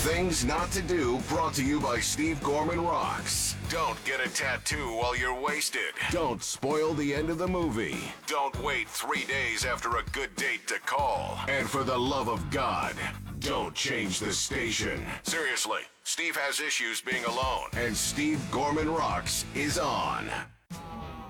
Things Not to Do, brought to you by Steve Gorman Rocks. Don't get a tattoo while you're wasted. Don't spoil the end of the movie. Don't wait 3 days after a good date to call. And for the love of God, don't change the station. Seriously, Steve has issues being alone. And Steve Gorman Rocks is on.